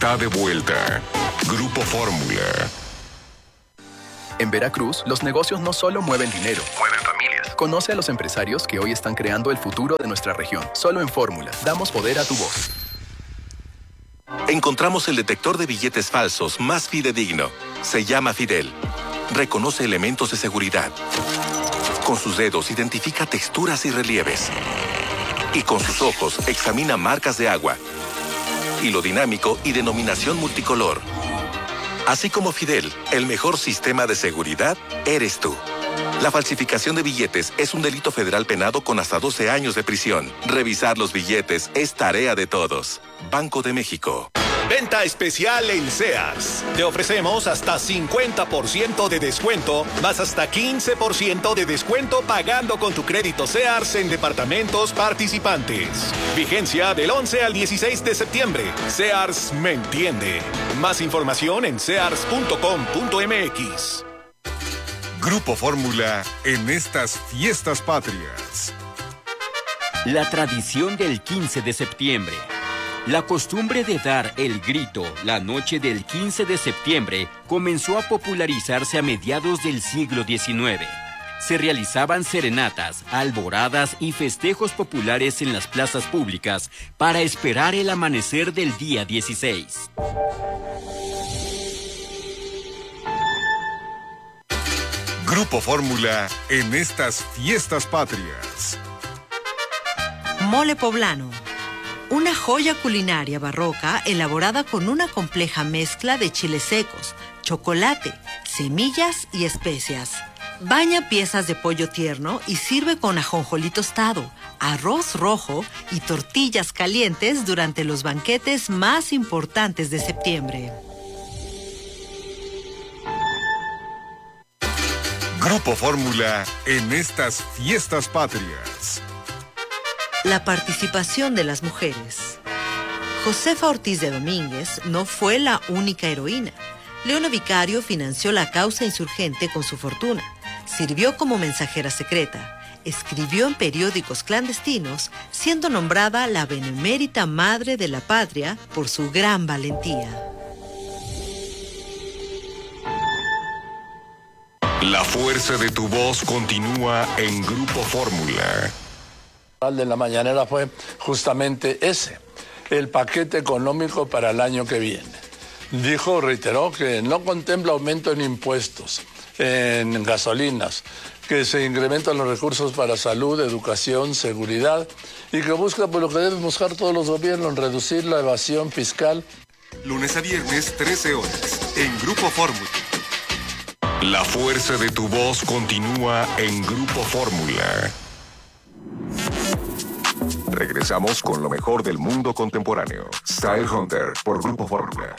está de vuelta. Grupo Fórmula. En Veracruz, los negocios no solo mueven dinero, mueven familias. Conoce a los empresarios que hoy están creando el futuro de nuestra región. Solo en Fórmula, damos poder a tu voz. Encontramos el detector de billetes falsos más fidedigno. Se llama Fidel. Reconoce elementos de seguridad. Con sus dedos identifica texturas y relieves. Y con sus ojos examina marcas de agua. Hilo dinámico y denominación multicolor. Así como Fidel, el mejor sistema de seguridad eres tú. La falsificación de billetes es un delito federal penado con hasta 12 años de prisión. Revisar los billetes es tarea de todos. Banco de México. Venta especial en Sears. Te ofrecemos hasta 50% de descuento, más hasta 15% de descuento pagando con tu crédito Sears en departamentos participantes. Vigencia del 11 al 16 de septiembre. Sears me entiende. Más información en sears.com.mx. Grupo Fórmula en estas fiestas patrias. La tradición del 15 de septiembre. La costumbre de dar el grito la noche del 15 de septiembre comenzó a popularizarse a mediados del siglo XIX. Se realizaban serenatas, alboradas y festejos populares en las plazas públicas para esperar el amanecer del día 16. Grupo Fórmula en estas fiestas patrias. Mole poblano. Una joya culinaria barroca elaborada con una compleja mezcla de chiles secos, chocolate, semillas y especias. Baña piezas de pollo tierno y sirve con ajonjolí tostado, arroz rojo y tortillas calientes durante los banquetes más importantes de septiembre. Grupo Fórmula en estas fiestas patrias. La participación de las mujeres. Josefa Ortiz de Domínguez no fue la única heroína. Leona Vicario financió la causa insurgente con su fortuna. Sirvió como mensajera secreta. Escribió en periódicos clandestinos, siendo nombrada la benemérita madre de la patria por su gran valentía. La fuerza de tu voz continúa en Grupo Fórmula. De la mañanera fue justamente ese, el paquete económico para el año que viene. Reiteró que no contempla aumento en impuestos, en gasolinas, que se incrementan los recursos para salud, educación, seguridad y que busca, por lo que deben buscar todos los gobiernos, reducir la evasión fiscal. Lunes a viernes, 13 horas, en Grupo Fórmula. La fuerza de tu voz continúa en Grupo Fórmula. Regresamos con lo mejor del mundo contemporáneo. Style Hunter por Grupo Fórmula.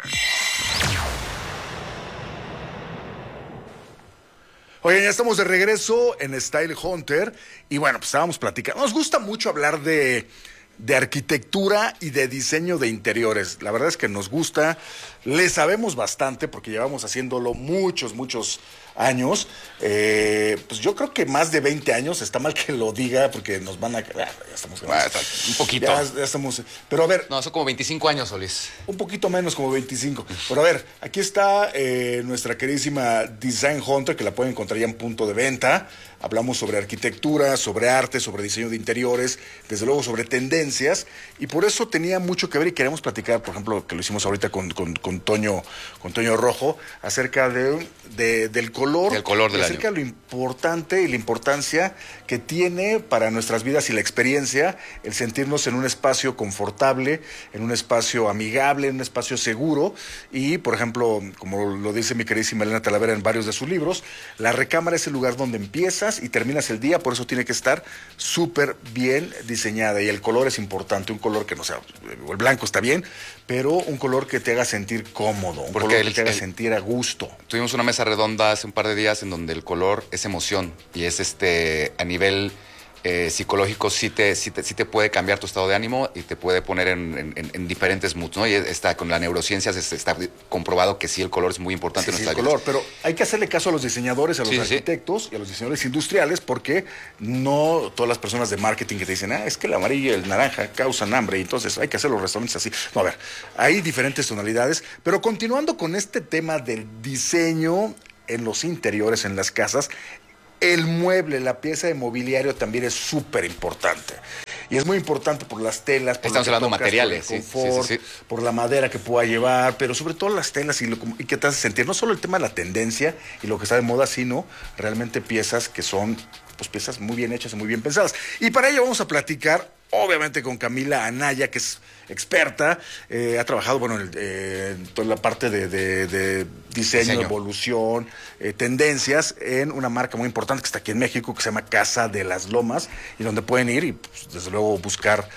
Oigan, ya estamos de regreso en Style Hunter y bueno, pues estábamos platicando. Nos gusta mucho hablar de arquitectura y de diseño de interiores. La verdad es que nos gusta, le sabemos bastante porque llevamos haciéndolo muchos años. Pues yo creo que más de 20 años, está mal que lo diga porque nos van a... ya estamos... un poquito. Ya estamos... Pero a ver... No, son como 25 años, Solís. Un poquito menos, como 25. Pero a ver, aquí está nuestra queridísima Design Hunter, que la pueden encontrar ya en punto de venta. Hablamos sobre arquitectura, sobre arte, sobre diseño de interiores, desde luego sobre tendencias, y por eso tenía mucho que ver y queremos platicar, por ejemplo, que lo hicimos ahorita con Toño Rojo, acerca del color. Del color del acerca año. de lo importante y la importancia que tiene para nuestras vidas y la experiencia el sentirnos en un espacio confortable, en un espacio amigable, en un espacio seguro, y por ejemplo, como lo dice mi queridísima Elena Talavera en varios de sus libros, la recámara es el lugar donde empiezas y terminas el día, por eso tiene que estar súper bien diseñada, y el color es importante, un color que no sea, el blanco está bien, pero un color que te haga sentir cómodo, un color que te haga sentir a gusto. Tuvimos una mesa redonda hace un par de días en donde el color es emoción y es a nivel psicológico sí te puede cambiar tu estado de ánimo y te puede poner en diferentes moods, ¿no? Y con la neurociencia está comprobado que sí, el color es muy importante en Sí, nuestra el color, pero hay que hacerle caso a los diseñadores, a los arquitectos y a los diseñadores industriales, porque no todas las personas de marketing que te dicen, es que el amarillo y el naranja causan hambre, y entonces hay que hacer los restaurantes así. No, a ver, hay diferentes tonalidades, pero continuando con este tema del diseño en los interiores, en las casas, el mueble, la pieza de mobiliario también es súper importante. Y es muy importante por las telas, por estamos hablando de materiales, por el confort, por la madera que pueda llevar, pero sobre todo las telas y que te hace sentir. No solo el tema de la tendencia y lo que está de moda, sino realmente piezas que son pues piezas muy bien hechas y muy bien pensadas. Y para ello vamos a platicar, obviamente, con Camila Anaya, que es experta, ha trabajado, en toda la parte de diseño, evolución, tendencias, en una marca muy importante que está aquí en México, que se llama Casa de las Lomas, y donde pueden ir y, pues, desde luego, buscar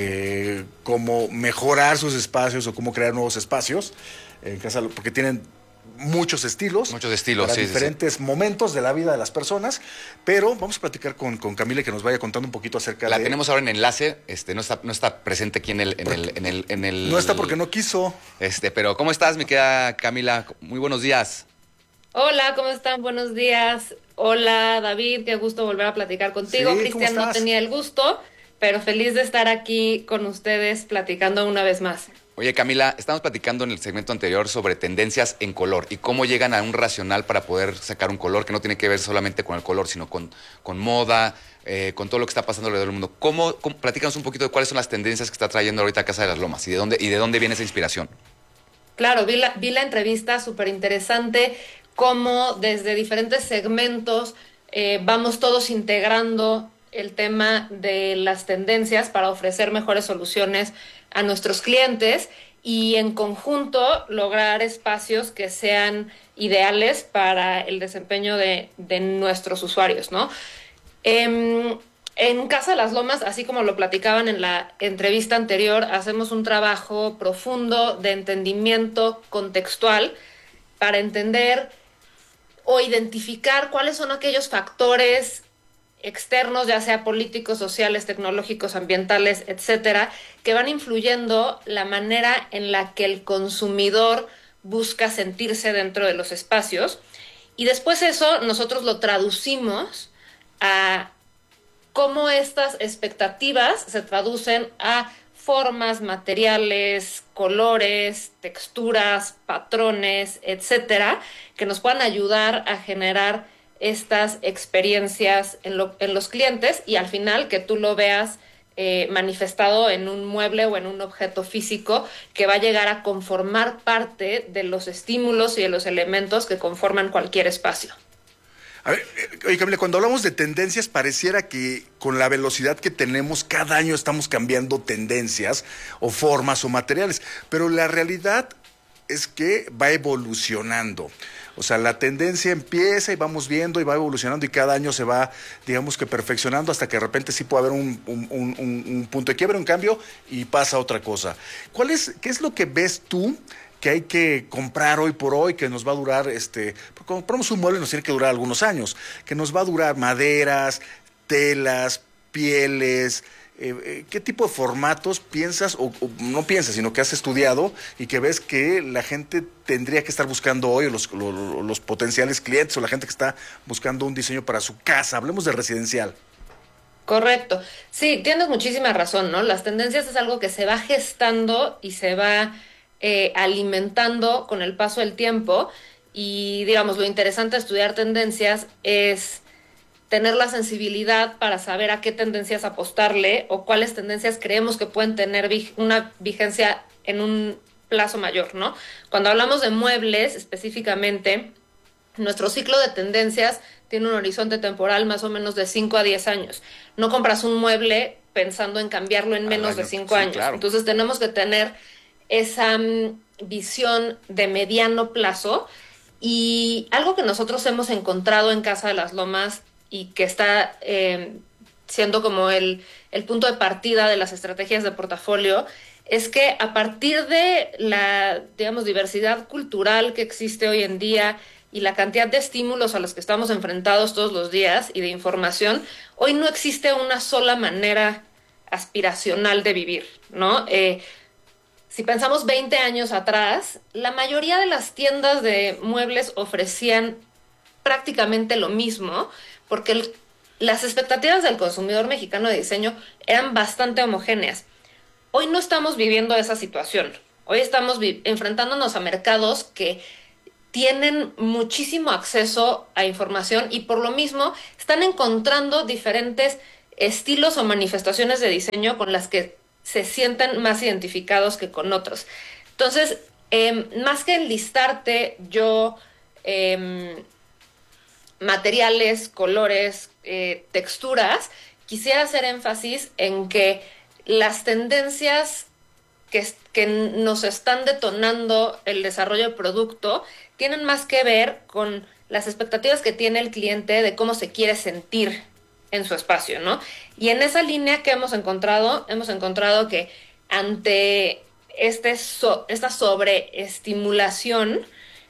cómo mejorar sus espacios o cómo crear nuevos espacios, porque tienen muchos estilos para diferentes momentos de la vida de las personas, pero vamos a platicar con Camila, que nos vaya contando un poquito acerca La tenemos ahora en enlace, no está presente aquí en el no está porque no quiso. Pero ¿cómo estás, mi querida Camila? Muy buenos días. Hola, ¿cómo están? Buenos días. Hola, David, qué gusto volver a platicar contigo. Sí, Cristian no tenía el gusto, pero feliz de estar aquí con ustedes platicando una vez más. Oye, Camila, estamos platicando en el segmento anterior sobre tendencias en color y cómo llegan a un racional para poder sacar un color que no tiene que ver solamente con el color, sino con moda, con todo lo que está pasando alrededor del mundo. Platícanos un poquito de cuáles son las tendencias que está trayendo ahorita Casa de las Lomas y de dónde viene esa inspiración. Claro, vi la entrevista, súper interesante, cómo desde diferentes segmentos vamos todos integrando el tema de las tendencias para ofrecer mejores soluciones a nuestros clientes y en conjunto lograr espacios que sean ideales para el desempeño de nuestros usuarios, ¿no? En Casa de las Lomas, así como lo platicaban en la entrevista anterior, hacemos un trabajo profundo de entendimiento contextual para entender o identificar cuáles son aquellos factores externos, ya sea políticos, sociales, tecnológicos, ambientales, etcétera, que van influyendo la manera en la que el consumidor busca sentirse dentro de los espacios. Y después eso nosotros lo traducimos a cómo estas expectativas se traducen a formas, materiales, colores, texturas, patrones, etcétera, que nos puedan ayudar a generar estas experiencias en los clientes y al final que tú lo veas manifestado en un mueble o en un objeto físico que va a llegar a conformar parte de los estímulos y de los elementos que conforman cualquier espacio. A ver, oye, Camila, cuando hablamos de tendencias, pareciera que con la velocidad que tenemos, cada año estamos cambiando tendencias o formas o materiales, pero la realidad es que va evolucionando. O sea, la tendencia empieza y vamos viendo y va evolucionando y cada año se va, digamos que perfeccionando hasta que de repente sí puede haber un punto de quiebre, un cambio y pasa otra cosa. ¿Qué es lo que ves tú que hay que comprar hoy por hoy, que nos va a durar, porque compramos un mueble nos tiene que durar algunos años, que nos va a durar maderas, telas, pieles? ¿Qué tipo de formatos piensas o no piensas, sino que has estudiado y que ves que la gente tendría que estar buscando hoy, los potenciales clientes o la gente que está buscando un diseño para su casa? Hablemos de residencial. Correcto. Sí, tienes muchísima razón, ¿no? Las tendencias es algo que se va gestando y se va alimentando con el paso del tiempo y, digamos, lo interesante de estudiar tendencias es tener la sensibilidad para saber a qué tendencias apostarle o cuáles tendencias creemos que pueden tener una vigencia en un plazo mayor, ¿no? Cuando hablamos de muebles específicamente, nuestro ciclo de tendencias tiene un horizonte temporal más o menos de 5 a 10 años. No compras un mueble pensando en cambiarlo en menos de 5 años. Claro. Entonces tenemos que tener esa visión de mediano plazo y algo que nosotros hemos encontrado en Casa de las Lomas y que está siendo como el punto de partida de las estrategias de portafolio, es que a partir de la, digamos, diversidad cultural que existe hoy en día, y la cantidad de estímulos a los que estamos enfrentados todos los días y de información, hoy no existe una sola manera aspiracional de vivir, ¿no? Si pensamos 20 años atrás, la mayoría de las tiendas de muebles ofrecían prácticamente lo mismo, porque las expectativas del consumidor mexicano de diseño eran bastante homogéneas. Hoy no estamos viviendo esa situación. Hoy estamos enfrentándonos a mercados que tienen muchísimo acceso a información y por lo mismo están encontrando diferentes estilos o manifestaciones de diseño con las que se sienten más identificados que con otros. Entonces, más que enlistarte yo materiales, colores, texturas, quisiera hacer énfasis en que las tendencias que nos están detonando el desarrollo del producto tienen más que ver con las expectativas que tiene el cliente de cómo se quiere sentir en su espacio, ¿no? Y en esa línea que hemos encontrado que ante esta sobreestimulación,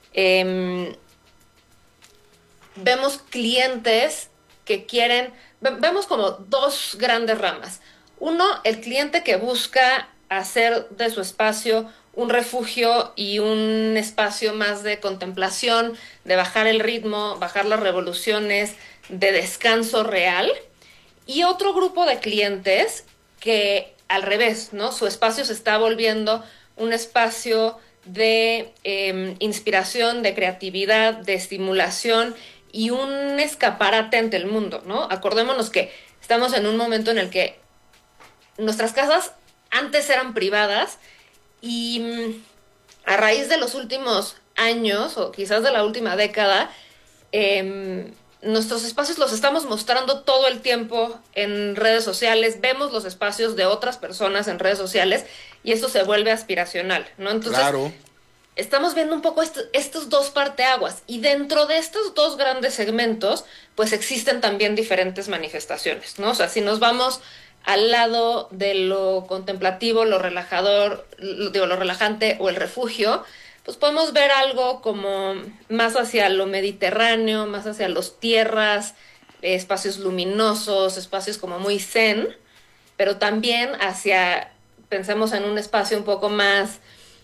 vemos clientes que vemos como dos grandes ramas. Uno, el cliente que busca hacer de su espacio un refugio y un espacio más de contemplación, de bajar el ritmo, bajar las revoluciones, de descanso real. Y otro grupo de clientes que al revés, ¿no? Su espacio se está volviendo un espacio de inspiración, de creatividad, de estimulación y un escaparate ante el mundo, ¿no? Acordémonos que estamos en un momento en el que nuestras casas antes eran privadas y a raíz de los últimos años o quizás de la última década, nuestros espacios los estamos mostrando todo el tiempo en redes sociales, vemos los espacios de otras personas en redes sociales y esto se vuelve aspiracional, ¿no? Entonces, claro, estamos viendo un poco estos dos parteaguas y dentro de estos dos grandes segmentos, pues existen también diferentes manifestaciones, ¿no? O sea, si nos vamos al lado de lo contemplativo, lo relajador, lo relajante o el refugio, pues podemos ver algo como más hacia lo mediterráneo, más hacia las tierras, espacios luminosos, espacios como muy zen, pero también pensemos en un espacio un poco más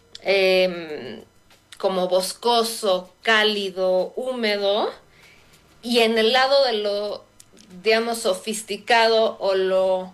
como boscoso, cálido, húmedo, y en el lado de lo, digamos, sofisticado o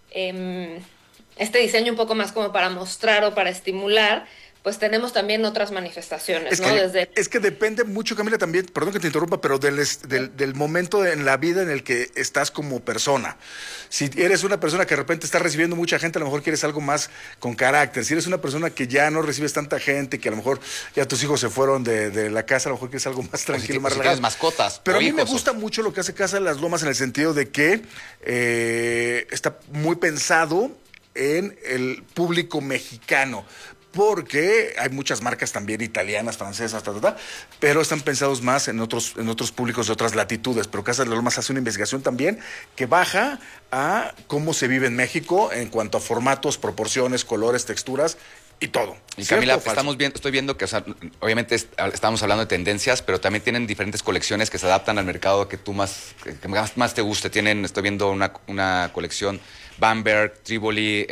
este diseño un poco más como para mostrar o para estimular, pues tenemos también otras manifestaciones, ¿no? Es que depende mucho, Camila, también, perdón que te interrumpa, pero del momento en la vida en el que estás como persona. Si eres una persona que de repente está recibiendo mucha gente, a lo mejor quieres algo más con carácter. Si eres una persona que ya no recibes tanta gente, que a lo mejor ya tus hijos se fueron de la casa, a lo mejor quieres algo más tranquilo, más relajado. Mascotas. Pero a mí me gusta mucho lo que hace Casa de las Lomas en el sentido de que está muy pensado en el público mexicano. Porque hay muchas marcas también italianas, francesas, pero están pensados más en otros públicos de otras latitudes. Pero Casa de las Lomas hace una investigación también que baja a cómo se vive en México en cuanto a formatos, proporciones, colores, texturas y todo. Y Camila, estoy viendo que, o sea, obviamente estamos hablando de tendencias, pero también tienen diferentes colecciones que se adaptan al mercado que más te guste. Estoy viendo una colección Bamberg, Tivoli,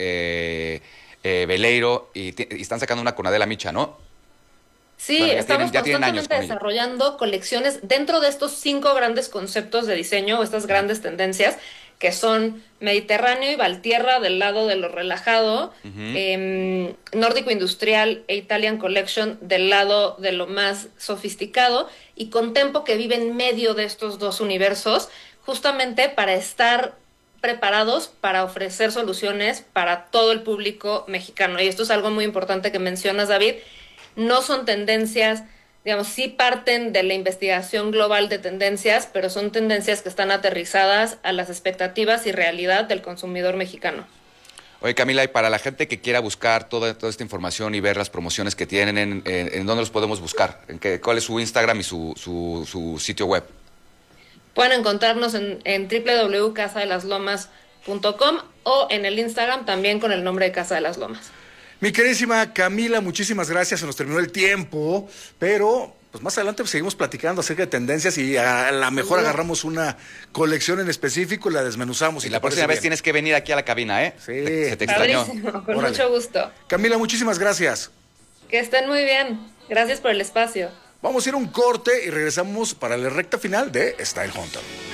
Veleiro, y están sacando una con Adela Micha, ¿no? Sí, bueno, estamos constantemente desarrollando colecciones dentro de estos 5 grandes conceptos de diseño o estas grandes tendencias que son Mediterráneo y Valtierra del lado de lo relajado, Nórdico Industrial e Italian Collection del lado de lo más sofisticado y Contempo que vive en medio de estos dos universos justamente para estar preparados para ofrecer soluciones para todo el público mexicano. Y esto es algo muy importante que mencionas, David. No son tendencias, digamos, sí parten de la investigación global de tendencias, pero son tendencias que están aterrizadas a las expectativas y realidad del consumidor mexicano. Oye, Camila, y para la gente que quiera buscar toda esta información y ver las promociones que tienen, ¿en dónde los podemos buscar? ¿Cuál es su Instagram y su sitio web? Pueden encontrarnos en www.casadelaslomas.com o en el Instagram también con el nombre de Casa de las Lomas. Mi queridísima Camila, muchísimas gracias. Se nos terminó el tiempo, pero pues más adelante seguimos platicando acerca de tendencias y a la mejor agarramos una colección en específico y la desmenuzamos. Y la próxima vez tienes que venir aquí a la cabina, ¿eh? Sí. Se te extrañó. Con mucho gusto. Camila, muchísimas gracias. Que estén muy bien. Gracias por el espacio. Vamos a ir a un corte y regresamos para la recta final de Style Hunter.